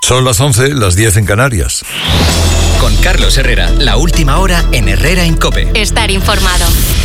Son las 11, las 10 en Canarias. Con Carlos Herrera, la última hora en Herrera en COPE. Estar informado.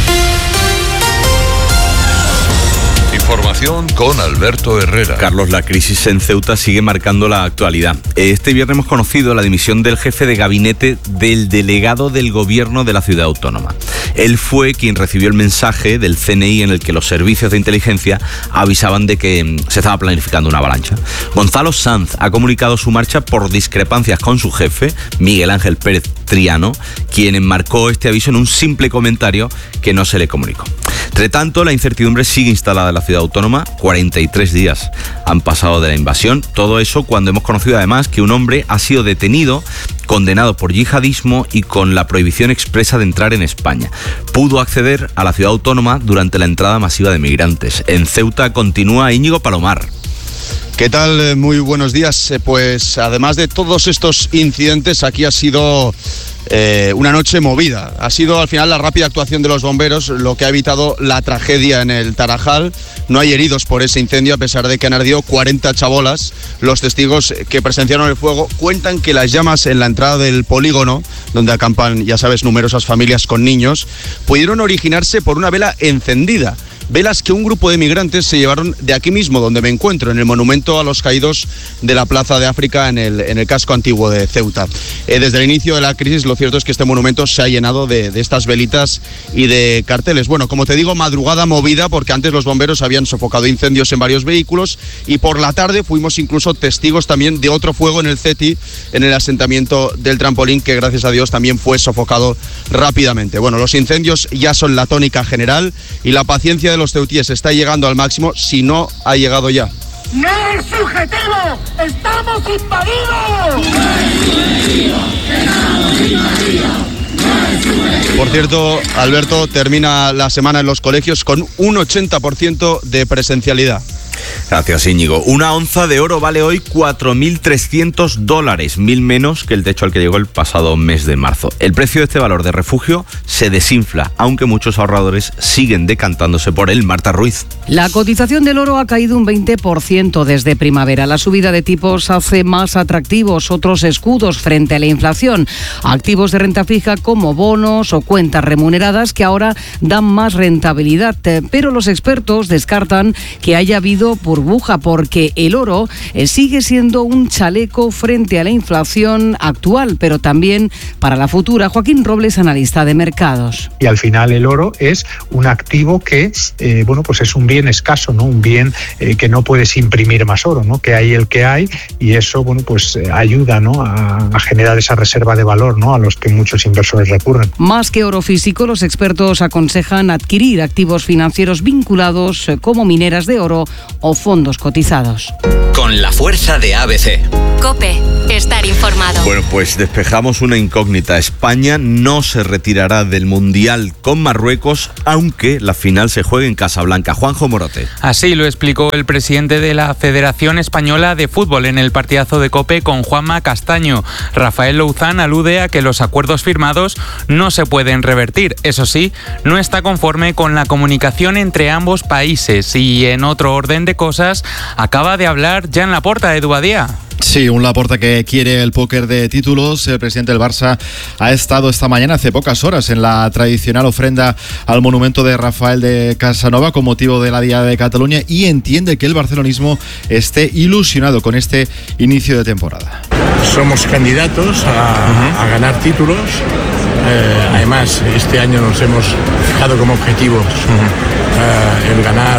Información con Alberto Herrera. Carlos, la crisis en Ceuta sigue marcando la actualidad. Este viernes hemos conocido la dimisión del jefe de gabinete del delegado del gobierno de la ciudad autónoma. Él fue quien recibió el mensaje del CNI en el que los servicios de inteligencia avisaban de que se estaba planificando una avalancha. Gonzalo Sanz ha comunicado su marcha por discrepancias con su jefe, Miguel Ángel Pérez Triano, quien enmarcó este aviso en un simple comentario que no se le comunicó. Entre tanto, la incertidumbre sigue instalada en la ciudad autónoma. 43 días han pasado de la invasión. Todo eso cuando hemos conocido además que un hombre ha sido detenido, condenado por yihadismo y con la prohibición expresa de entrar en España. Pudo acceder a la ciudad autónoma durante la entrada masiva de migrantes. En Ceuta continúa Íñigo Palomar. ¿Qué tal? Muy buenos días. Pues además de todos estos incidentes, aquí ha sido una noche movida. Ha sido al final la rápida actuación de los bomberos lo que ha evitado la tragedia en el Tarajal. No hay heridos por ese incendio a pesar de que han ardido 40 chabolas. Los testigos que presenciaron el fuego cuentan que las llamas en la entrada del polígono, donde acampan, ya sabes, numerosas familias con niños, pudieron originarse por una vela encendida. Velas que un grupo de migrantes se llevaron de aquí mismo, donde me encuentro, en el monumento a los caídos de la Plaza de África en el casco antiguo de Ceuta. Desde el inicio de la crisis, lo cierto es que este monumento se ha llenado de estas velitas y de carteles. Bueno, como te digo, madrugada movida, porque antes los bomberos habían sofocado incendios en varios vehículos y por la tarde fuimos incluso testigos también de otro fuego en el CETI, en el asentamiento del Trampolín, que gracias a Dios también fue sofocado rápidamente. Bueno, los incendios ya son la tónica general y la paciencia de los ceutíes está llegando al máximo, si no ha llegado ya. ¡No es subjetivo! ¡Estamos invadidos! Por cierto, Alberto, termina la semana en los colegios con un 80% de presencialidad. Gracias, Íñigo. Una onza de oro vale hoy $4.300, 1.000 menos que el techo al que llegó el pasado mes de marzo. El precio de este valor de refugio se desinfla, aunque muchos ahorradores siguen decantándose por él. Marta Ruiz. La cotización del oro ha caído un 20% desde primavera. La subida de tipos hace más atractivos otros escudos frente a la inflación. Activos de renta fija como bonos o cuentas remuneradas que ahora dan más rentabilidad. Pero los expertos descartan que haya habido burbuja, porque el oro sigue siendo un chaleco frente a la inflación actual, pero también para la futura. Joaquín Robles, analista de mercados. Y al final el oro es un activo que, pues es un bien escaso, ¿no? Un bien que no puedes imprimir más oro, ¿no? Que hay el que hay, y eso, ayuda, ¿no? a generar esa reserva de valor, ¿no? A los que muchos inversores recurren. Más que oro físico, los expertos aconsejan adquirir activos financieros vinculados como mineras de oro o fondos cotizados. Con la fuerza de ABC. COPE. Estar informado. Bueno, pues despejamos una incógnita. España no se retirará del Mundial con Marruecos, aunque la final se juegue en Casablanca. Juanjo Morote. Así lo explicó el presidente de la Federación Española de Fútbol en el partidazo de COPE con Juanma Castaño. Rafael Louzán alude a que los acuerdos firmados no se pueden revertir. Eso sí, no está conforme con la comunicación entre ambos países y, en otro orden de cosas, acaba de hablar Jan Laporta, Edu Badía. Sí, un Laporta que quiere el póker de títulos. El presidente del Barça ha estado esta mañana, hace pocas horas, en la tradicional ofrenda al monumento de Rafael de Casanova con motivo de la Diada de Cataluña, y entiende que el barcelonismo esté ilusionado con este inicio de temporada. Somos candidatos a ganar títulos. Además, este año nos hemos fijado como objetivos el ganar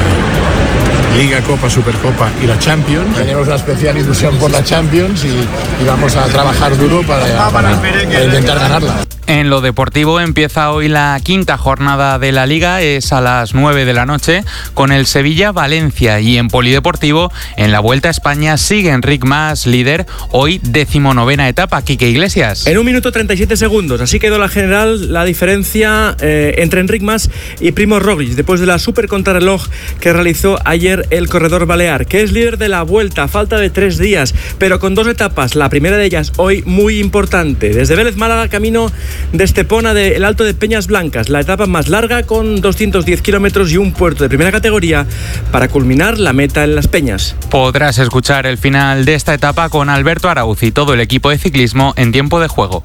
Liga, Copa, Supercopa y la Champions. Tenemos una especial ilusión por la Champions y vamos a trabajar duro para intentar ganarla. En lo deportivo empieza hoy la quinta jornada de la Liga, es a las 9 de la noche, con el Sevilla-Valencia, y en polideportivo, en la Vuelta a España, sigue Enric Mas, líder, hoy 19ª etapa. Quique Iglesias. En 1 minuto 37 segundos, así quedó la general, la diferencia entre Enric Mas y Primož Roglič, después de la supercontrarreloj que realizó ayer el corredor balear, que es líder de la Vuelta a falta de 3 días, pero con 2 etapas, la primera de ellas hoy muy importante, desde Vélez Málaga camino de Estepona del Alto de Peñas Blancas, la etapa más larga con 210 kilómetros y un puerto de primera categoría para culminar la meta en Las Peñas. Podrás escuchar el final de esta etapa con Alberto Arauz y todo el equipo de ciclismo en Tiempo de Juego.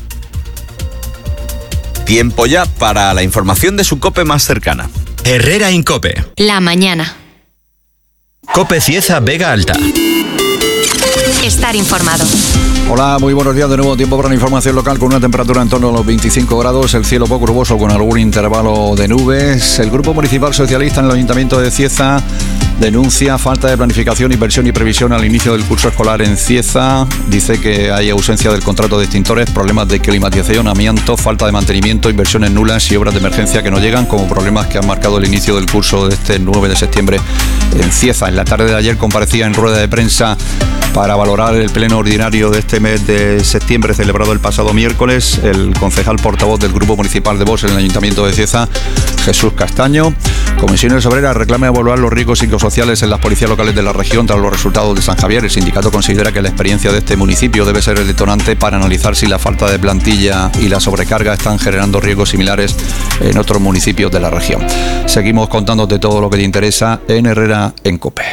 Tiempo ya para la información de su COPE más cercana. Herrera Incope. La mañana. COPE Cieza Vega Alta. Estar informado. Hola, muy buenos días de nuevo. Tiempo para la información local con una temperatura en torno a los 25 grados, el cielo poco nuboso con algún intervalo de nubes. El Grupo Municipal Socialista en el Ayuntamiento de Cieza denuncia falta de planificación, inversión y previsión al inicio del curso escolar en Cieza. Dice que hay ausencia del contrato de extintores, problemas de climatización, amianto, falta de mantenimiento, inversiones nulas y obras de emergencia que no llegan, como problemas que han marcado el inicio del curso de este 9 de septiembre en Cieza. En la tarde de ayer comparecía en rueda de prensa para valorar el pleno ordinario de este mes de septiembre celebrado el pasado miércoles el concejal portavoz del Grupo Municipal de Vox en el Ayuntamiento de Cieza, Jesús Castaño. Comisiones Obreras reclama evaluar los riesgos psicosociales en las policías locales de la región tras los resultados de San Javier. El sindicato considera que la experiencia de este municipio debe ser el detonante para analizar si la falta de plantilla y la sobrecarga están generando riesgos similares en otros municipios de la región. Seguimos contándote todo lo que te interesa en Herrera en COPE.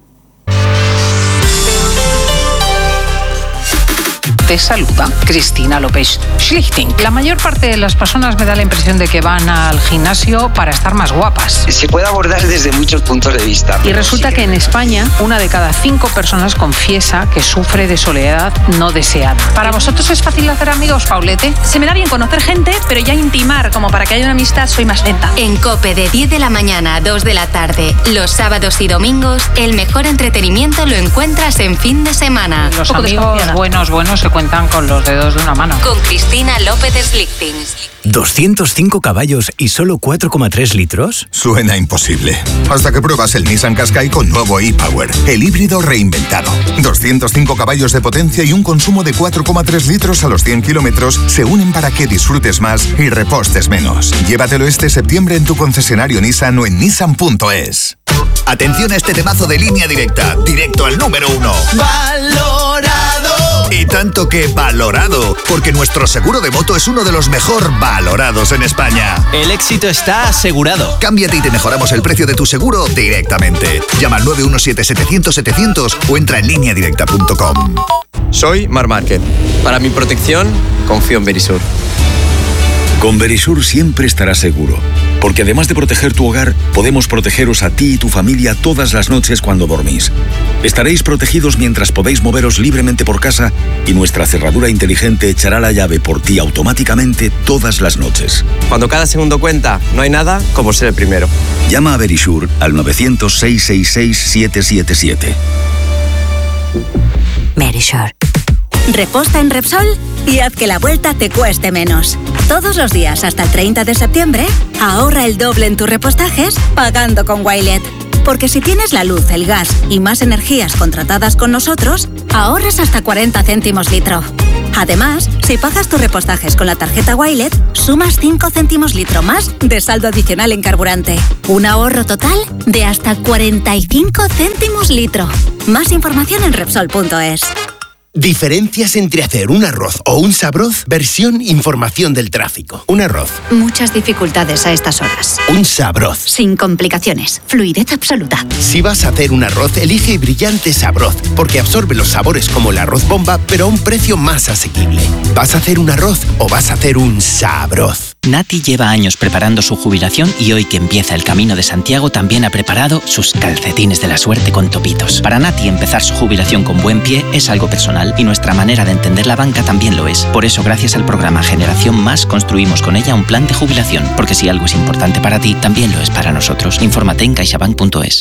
Te saluda Cristina López Schlichting. La mayor parte de las personas me da la impresión de que van al gimnasio para estar más guapas. Se puede abordar desde muchos puntos de vista. Y resulta que en España, 1 de cada 5 personas confiesa que sufre de soledad no deseada. ¿Para vosotros es fácil hacer amigos, Paulete? Se me da bien conocer gente, pero ya intimar, como para que haya una amistad, soy más lenta. En COPE de 10 de la mañana a 2 de la tarde, los sábados y domingos, el mejor entretenimiento lo encuentras en fin de semana. Los amigos buenos se cuentan con los dedos de una mano. Con Cristina López Schlichting. 205 caballos y solo 4,3 litros. Suena imposible. Hasta que pruebas el Nissan Qashqai con nuevo e-Power, el híbrido reinventado. 205 caballos de potencia y un consumo de 4,3 litros a los 100 kilómetros se unen para que disfrutes más y repostes menos. Llévatelo este septiembre en tu concesionario Nissan o en nissan.es. Atención a este temazo de Línea Directa, directo al número 1. ¡Valorado! Y tanto que valorado, porque nuestro seguro de moto es uno de los mejor valorados en España. El éxito está asegurado. Cámbiate y te mejoramos el precio de tu seguro directamente. Llama al 917-700-700 o entra en lineadirecta.com. Soy Mar Márquez. Para mi protección, confío en Verisur. Con Verisur siempre estarás seguro, porque además de proteger tu hogar, podemos protegeros a ti y tu familia todas las noches cuando dormís. Estaréis protegidos mientras podéis moveros libremente por casa y nuestra cerradura inteligente echará la llave por ti automáticamente todas las noches. Cuando cada segundo cuenta, no hay nada como ser el primero. Llama a Verisur al 900-666-777. Verisur. Reposta en Repsol y haz que la vuelta te cueste menos. Todos los días hasta el 30 de septiembre, ahorra el doble en tus repostajes pagando con Wilet. Porque si tienes la luz, el gas y más energías contratadas con nosotros, ahorras hasta 40 céntimos litro. Además, si pagas tus repostajes con la tarjeta Wilet, sumas 5 céntimos litro más de saldo adicional en carburante. Un ahorro total de hasta 45 céntimos litro. Más información en Repsol.es. Diferencias entre hacer un arroz o un sabroz, versión información del tráfico. Un arroz. Muchas dificultades a estas horas. Un sabroz. Sin complicaciones. Fluidez absoluta. Si vas a hacer un arroz, elige Brillante Sabroz, porque absorbe los sabores como el arroz bomba, pero a un precio más asequible. ¿Vas a hacer un arroz o vas a hacer un sabroz? Nati lleva años preparando su jubilación y hoy que empieza el Camino de Santiago también ha preparado sus calcetines de la suerte con topitos. Para Nati empezar su jubilación con buen pie es algo personal y nuestra manera de entender la banca también lo es. Por eso gracias al programa Generación Más construimos con ella un plan de jubilación, porque si algo es importante para ti, también lo es para nosotros. Infórmate en caixabank.es.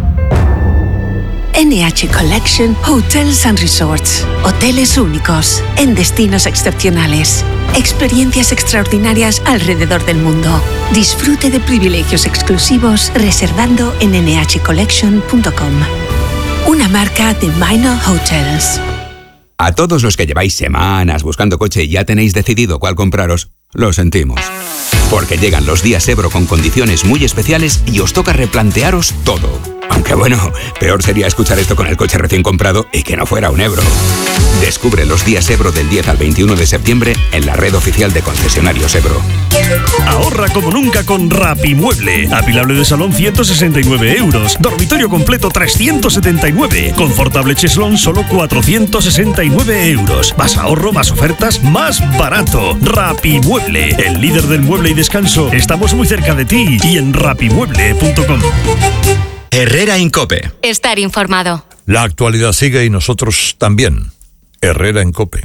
NH Collection Hotels and Resorts. Hoteles únicos, en destinos excepcionales. Experiencias extraordinarias alrededor del mundo. Disfrute de privilegios exclusivos reservando en nhcollection.com. Una marca de Minor Hotels. A todos los que lleváis semanas buscando coche y ya tenéis decidido cuál compraros, lo sentimos. Porque llegan los días Ebro con condiciones muy especiales y os toca replantearos todo. Aunque bueno, peor sería escuchar esto con el coche recién comprado y que no fuera un Ebro. Descubre los días Ebro del 10 al 21 de septiembre en la red oficial de concesionarios Ebro. Ahorra como nunca con Rapimueble. Apilable de salón 169 euros. Dormitorio completo 379. Confortable cheslón solo 469 euros. Más ahorro, más ofertas, más barato. Rapimueble, el líder del mueble y descanso. Estamos muy cerca de ti y en rapimueble.com. Herrera en COPE. Estar informado. La actualidad sigue y nosotros también. Herrera en COPE.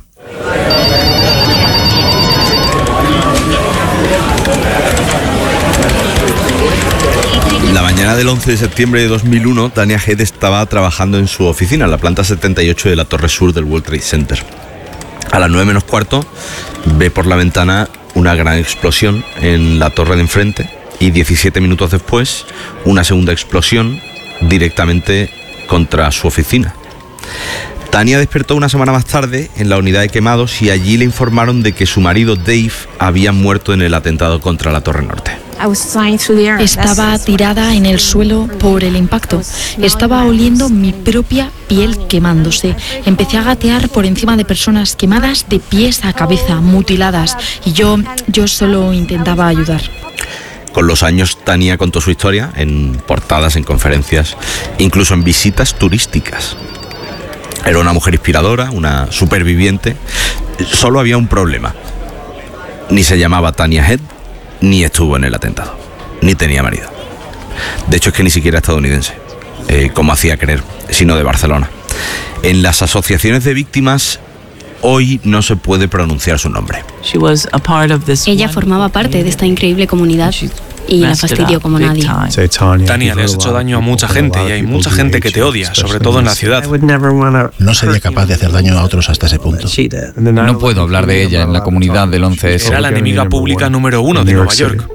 La mañana del 11 de septiembre de 2001, Tania Head estaba trabajando en su oficina, en la planta 78 de la Torre Sur del World Trade Center. A las 9 menos cuarto, ve por la ventana una gran explosión en la torre de enfrente y 17 minutos después, una segunda explosión directamente contra su oficina. Tania despertó una semana más tarde en la unidad de quemados y allí le informaron de que su marido Dave había muerto en el atentado contra la Torre Norte. Estaba tirada en el suelo por el impacto. Estaba oliendo mi propia piel quemándose. Empecé a gatear por encima de personas quemadas de pies a cabeza, mutiladas, y yo solo intentaba ayudar. Con los años, Tania contó su historia en portadas, en conferencias, incluso en visitas turísticas. Era una mujer inspiradora, una superviviente. Solo había un problema. Ni se llamaba Tania Head, ni estuvo en el atentado, ni tenía marido. De hecho, es que ni siquiera estadounidense, como hacía creer, sino de Barcelona. En las asociaciones de víctimas, hoy no se puede pronunciar su nombre. Ella formaba parte de esta increíble comunidad y la fastidió como nadie. Tania, le has hecho daño a mucha gente y hay mucha gente que te odia, sobre todo en la ciudad. No sería capaz de hacer daño a otros hasta ese punto. No puedo hablar de ella en la comunidad del 11S. Era la enemiga pública número 1 de Nueva York.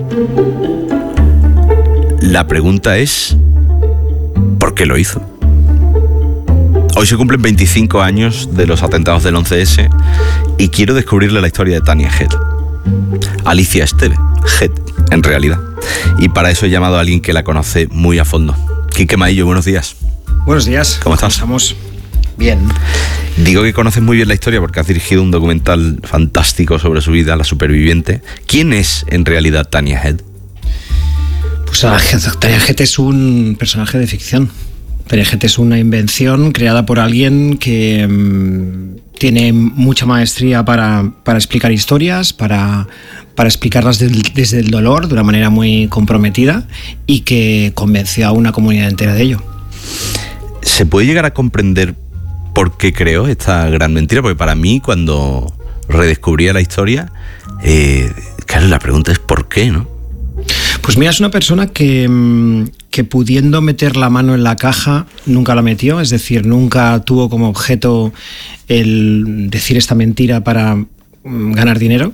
La pregunta es, ¿por qué lo hizo? Hoy se cumplen 25 años de los atentados del 11S y quiero descubrirle la historia de Tania Head. Alicia Esteve, Head, en realidad. Y para eso he llamado a alguien que la conoce muy a fondo. Quique Maillo, buenos días. Buenos días. ¿Cómo estás? Estamos bien. Digo que conoces muy bien la historia porque has dirigido un documental fantástico sobre su vida, La Superviviente. ¿Quién es en realidad Tania Head? Pues Tania Head es un personaje de ficción. Tania Head es una invención creada por alguien que tiene mucha maestría para explicar historias, para explicarlas desde el dolor de una manera muy comprometida y que convenció a una comunidad entera de ello. ¿Se puede llegar a comprender por qué creó esta gran mentira? Porque para mí, cuando redescubría la historia, claro, la pregunta es ¿por qué, no? Pues mira, es una persona que pudiendo meter la mano en la caja nunca la metió, es decir, nunca tuvo como objeto el decir esta mentira para ganar dinero.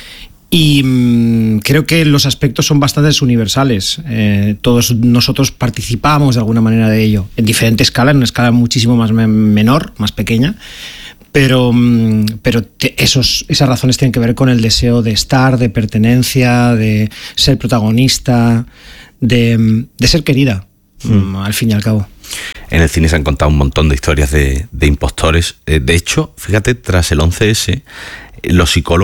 Y creo que los aspectos son bastante universales. Todos nosotros participamos de alguna manera de ello, en diferente escala, en una escala muchísimo más menor, más pequeña. Pero esas razones tienen que ver con el deseo de estar, de pertenencia, de ser protagonista, de ser querida, al fin y al cabo. En el cine se han contado un montón de historias de impostores. De hecho, fíjate, tras el 11S, los psicólogos